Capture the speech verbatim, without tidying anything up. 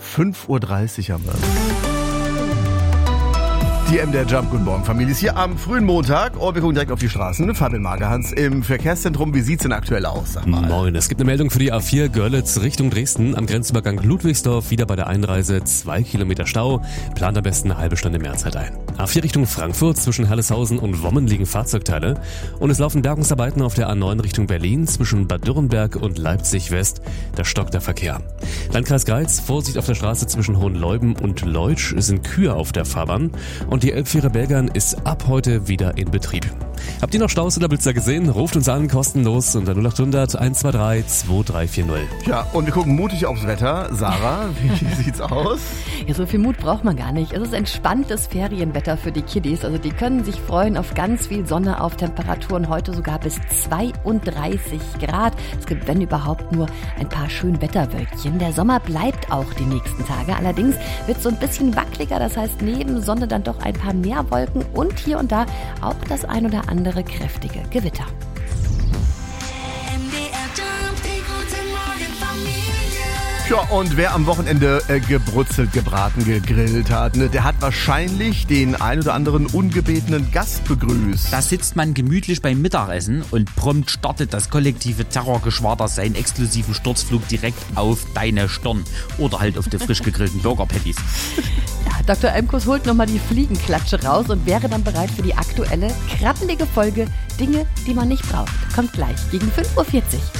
fünf Uhr dreißig haben wir. Die M D R Jump, guten Morgen Familie, ist hier am frühen Montag und wir gucken direkt auf die Straßen. Fabian Magerhans im Verkehrszentrum, wie sieht's denn aktuell aus? Sag mal. Moin, es gibt eine Meldung für die A vier Görlitz Richtung Dresden am Grenzübergang Ludwigsdorf, wieder bei der Einreise, zwei Kilometer Stau, plant am besten eine halbe Stunde Mehrzeit ein. A vier Richtung Frankfurt, zwischen Halleshausen und Wommen liegen Fahrzeugteile und es laufen Bergungsarbeiten auf der A neun Richtung Berlin, zwischen Bad Dürrenberg und Leipzig West, da stockt der Verkehr. Landkreis Greiz, Vorsicht auf der Straße zwischen Hohenleuben und Leutsch, es sind Kühe auf der Fahrbahn und die Elbfähre Belgern ist ab heute wieder in Betrieb. Habt ihr noch Staus oder Blitzer gesehen? Ruft uns an, kostenlos unter null acht hundert eins zwei drei zwei drei vier null. Ja, und wir gucken mutig aufs Wetter. Sarah, wie sieht's aus? Ja, so viel Mut braucht man gar nicht. Es ist entspanntes Ferienwetter für die Kiddies. Also die können sich freuen auf ganz viel Sonne, auf Temperaturen heute sogar bis zweiunddreißig Grad. Es gibt, wenn überhaupt, nur ein paar schön Wetterwölkchen. Der Sommer bleibt auch die nächsten Tage. Allerdings wird es so ein bisschen wackeliger. Das heißt, neben Sonne dann doch ein paar mehr Wolken und hier und da auch das ein oder andere kräftige Gewitter. Ja, und wer am Wochenende äh, gebrutzelt, gebraten, gegrillt hat, ne, der hat wahrscheinlich den ein oder anderen ungebetenen Gast begrüßt. Da sitzt man gemütlich beim Mittagessen und prompt startet das kollektive Terrorgeschwader seinen exklusiven Sturzflug direkt auf deine Stirn oder halt auf die frisch gegrillten Burger-Patties. Ja, Doktor Emkus holt nochmal die Fliegenklatsche raus und wäre dann bereit für die aktuelle, krabbelige Folge Dinge, die man nicht braucht. Kommt gleich gegen fünf Uhr vierzig.